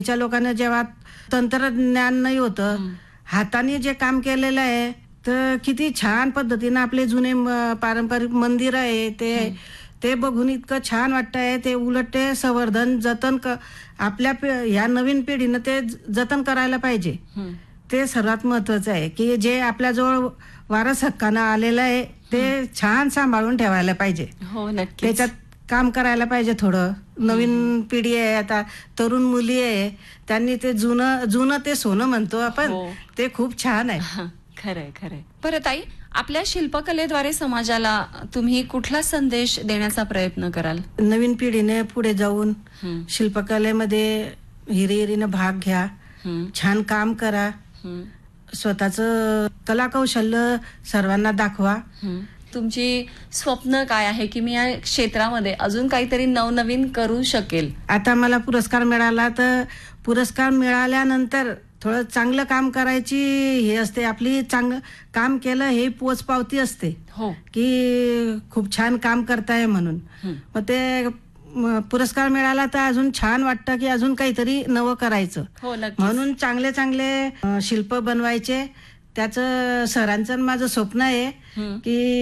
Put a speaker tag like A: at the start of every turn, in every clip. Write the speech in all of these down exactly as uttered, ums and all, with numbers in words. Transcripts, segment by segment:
A: च्या लोकांना जेव्हा तंत्रज्ञान नाही होतं, हाताने जे काम केलेलं आहे तर किती छान पद्धतीने आपले जुने म- पारंपरिक मंदिर आहे ते ते बघून इतकं छान वाटतंय. ते उलट ते संवर्धन जतन क आपल्या पि- ह्या नवीन पिढीनं ते ज- जतन करायला पाहिजे. ते सर्वात महत्वाचं आहे की जे आपल्याजवळ वारस हक्कानं आलेलं आहे ते छान सांभाळून ठेवायला पाहिजे.
B: हो नक्की.
A: त्याच्यात काम करायला पाहिजे. थोडं नवीन पिढी आहे, आता तरुण मुली आहे, त्यांनी ते जुनं जुनं ते सोनं म्हणतो आपण,
B: हो.
A: ते खूप छान आहे.
B: हा, खरंय खरंय. बरं ताई, आपल्या शिल्पकलेद्वारे समाजाला तुम्ही कुठला संदेश देण्याचा प्रयत्न कराल?
A: नवीन पिढीने पुढे जाऊन
B: हं,
A: शिल्पकलेमध्ये हिरिहिरीने भाग घ्या,
B: हं,
A: छान काम करा,
B: हं,
A: स्वतःचं कलाकौशल्य सर्वांना दाखवा.
B: हं. तुमची स्वप्न काय आहे की मी या क्षेत्रामध्ये अजून काहीतरी नवनवीन करू शकेल?
A: आता मला पुरस्कार मिळाला तर पुरस्कार मिळाल्यानंतर थोडं चांगलं काम करायची हे असते आपली. चांगलं काम केलं हे पोचपावती असते
B: हो.
A: की खूप छान काम करताय म्हणून.
B: हं.
A: मग ते म, पुरस्कार मिळाला तर अजून छान वाटतं की अजून काहीतरी नवं करायचं.
B: हो नक्की.
A: म्हणून चांगले चांगले अ, शिल्प बनवायचे. त्याचं सरांचं आणि माझं स्वप्न आहे
B: हं.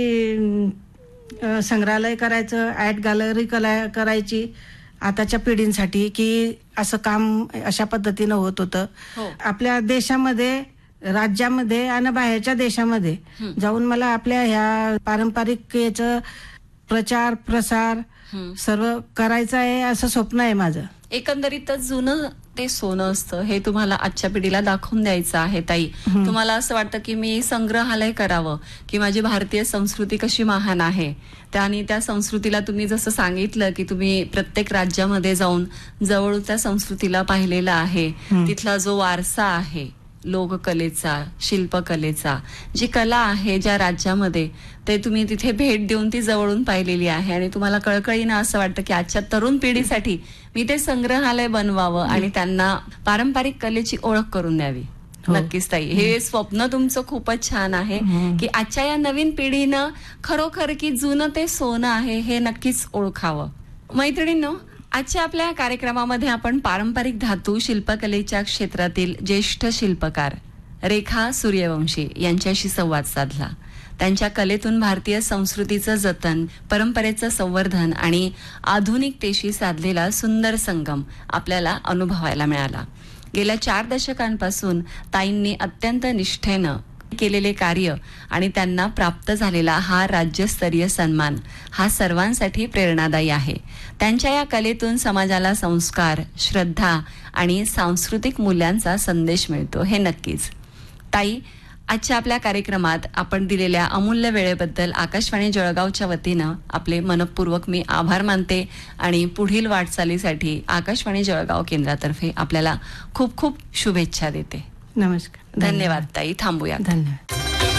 A: की अ, संग्रहालय करायचं, आर्ट गॅलरी करायची आताच्या पिढींसाठी, की असं काम अशा पद्धतीनं होत होतं.
B: हो.
A: आपल्या देशामध्ये, राज्यामध्ये आणि बाहेरच्या देशामध्ये जाऊन मला आपल्या ह्या पारंपरिक याचं प्रचार प्रसार
B: हं.
A: सर्व करायचं आहे, असं स्वप्न आहे माझं.
B: एकंदरीतच जुनं ते सोनं असतं हे तुम्हाला आजच्या पिढीला दाखवून द्यायचं आहे ताई. तुम्हाला असं वाटतं की मी संग्रहालय करावं, की माझी भारतीय संस्कृती कशी महान आहे, त्या आणि त्या संस्कृतीला तुम्ही जसं सांगितलं की तुम्ही प्रत्येक राज्यामध्ये जाऊन जवळ त्या संस्कृतीला पाहिलेलं आहे, तिथला जो वारसा आहे लोककलेचा, शिल्पकलेचा, जी कला आहे ज्या राज्यामध्ये, ते तुम्ही तिथे भेट देऊन ती जवळून पाहिलेली आहे आणि तुम्हाला कळकळीनं असं वाटतं की आजच्या तरुण पिढीसाठी मी ते संग्रहालय बनवावं आणि त्यांना पारंपरिक कलेची ओळख करून द्यावी.
A: हो.
B: नक्कीच ताई, हे स्वप्न तुमचं खूपच छान आहे की आजच्या या नवीन पिढीनं खरोखर की जुनं ते सोनं आहे हे नक्कीच ओळखावं. मैत्रिणींनो, आजच्या आपल्या कार्यक्रमामध्ये आपण पारंपरिक धातू शिल्पकलेच्या क्षेत्रातील ज्येष्ठ शिल्पकार रेखा सूर्यवंशी यांच्याशी संवाद साधला. त्यांच्या कलेतून भारतीय संस्कृतीचं जतन, परंपरेचं संवर्धन आणि आधुनिकतेशी साधलेला सुंदर संगम आपल्याला अनुभवायला मिळाला. गेल्या चार दशकांपासून ताईंनी अत्यंत निष्ठेनं केलेले कार्य आणि त्यांना प्राप्त झालेला हा राज्यस्तरीय सन्मान हा सर्वांसाठी प्रेरणादायी आहे. त्यांच्या या कलेतून समाजाला संस्कार, श्रद्धा आणि सांस्कृतिक मूल्यांचा संदेश मिळतो, हे नक्कीच. ताई, आजच्या आपल्या कार्यक्रमात आपण दिलेल्या अमूल्य वेळेबद्दल आकाशवाणी जळगावच्या वतीनं आपले मनपूर्वक मी आभार मानते आणि पुढील वाटचालीसाठी आकाशवाणी जळगाव केंद्रातर्फे आपल्याला खूप खूप शुभेच्छा देते.
A: नमस्कार.
B: धन्यवाद ताई. थांबूया.
A: धन्यवाद.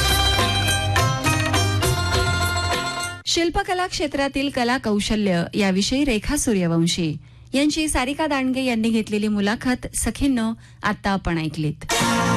B: शिल्पकला क्षेत्रातील कला कौशल्य याविषयी रेखा सूर्यवंशी यांची सारिका दांडगे यांनी घेतलेली मुलाखत सखींनो आता आपण ऐकलीत.